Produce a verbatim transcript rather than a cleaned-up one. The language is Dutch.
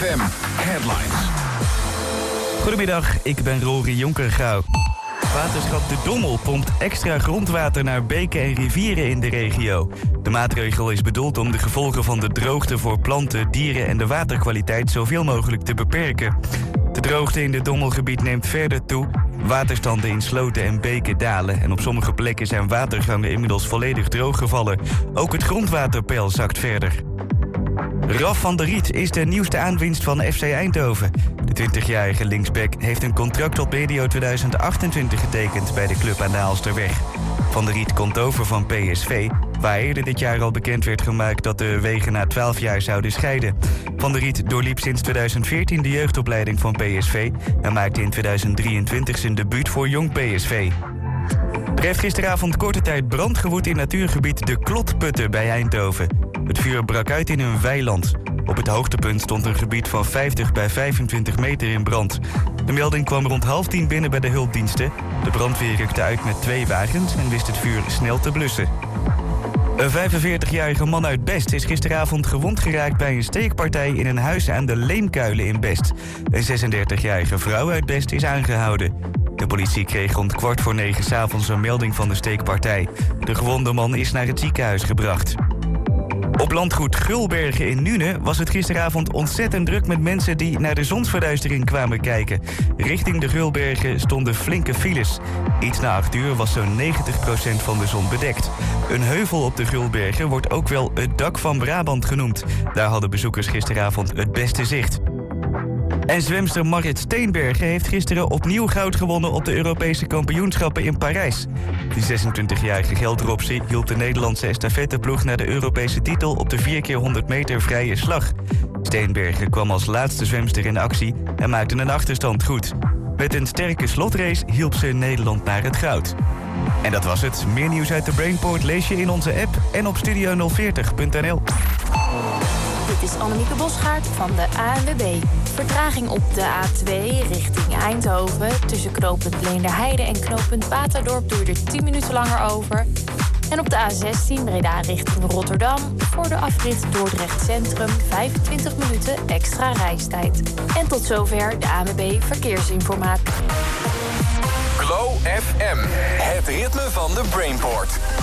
F M Headlines. Goedemiddag, ik ben Rory Jonkergouw. Waterschap De Dommel pompt extra grondwater naar beken en rivieren in de regio. De maatregel is bedoeld om de gevolgen van de droogte voor planten, dieren en de waterkwaliteit zoveel mogelijk te beperken. De droogte in de Dommelgebied neemt verder toe. Waterstanden in sloten en beken dalen en op sommige plekken zijn watergangen inmiddels volledig drooggevallen. Ook het grondwaterpeil zakt verder. Raf van der Riet is de nieuwste aanwinst van F C Eindhoven. De twintigjarige linksback heeft een contract tot medio tweeduizend achtentwintig getekend bij de club aan de Aalsterweg. Van der Riet komt over van P S V, waar eerder dit jaar al bekend werd gemaakt dat de wegen na twaalf jaar zouden scheiden. Van der Riet doorliep sinds tweeduizend veertien de jeugdopleiding van P S V en maakte in tweeduizend drieëntwintig zijn debuut voor jong P S V. Er heeft gisteravond korte tijd brand gewoed in natuurgebied De Klotputten bij Eindhoven. Het vuur brak uit in een weiland. Op het hoogtepunt stond een gebied van vijftig bij vijfentwintig meter in brand. De melding kwam rond half tien binnen bij de hulpdiensten. De brandweer rukte uit met twee wagens en wist het vuur snel te blussen. Een vijfenveertigjarige man uit Best is gisteravond gewond geraakt bij een steekpartij in een huis aan de Leemkuilen in Best. Een zesendertigjarige vrouw uit Best is aangehouden. De politie kreeg rond kwart voor negen 's avonds een melding van de steekpartij. De gewonde man is naar het ziekenhuis gebracht. Op landgoed Gulbergen in Nuenen was het gisteravond ontzettend druk met mensen die naar de zonsverduistering kwamen kijken. Richting de Gulbergen stonden flinke files. Iets na acht uur was zo'n negentig procent van de zon bedekt. Een heuvel op de Gulbergen wordt ook wel het dak van Brabant genoemd. Daar hadden bezoekers gisteravond het beste zicht. En zwemster Marit Steenbergen heeft gisteren opnieuw goud gewonnen op de Europese kampioenschappen in Parijs. De zesentwintigjarige Gelderopsie hielp de Nederlandse estafetteploeg naar de Europese titel op de vier keer honderd meter vrije slag. Steenbergen kwam als laatste zwemster in actie en maakte een achterstand goed. Met een sterke slotrace hielp ze Nederland naar het goud. En dat was het. Meer nieuws uit de Brainport lees je in onze app en op studio nul veertig punt n l. Dit is Annemieke Bosgaard van de A N W B. Vertraging op de A twee richting Eindhoven. Tussen knooppunt Leenderheide en knooppunt Baterdorp doe je er tien minuten langer over. En op de A zestien Breda richting Rotterdam. Voor de afrit Dordrecht Centrum vijfentwintig minuten extra reistijd. En tot zover de A N W B Verkeersinformatie. Glow F M, het ritme van de Brainport.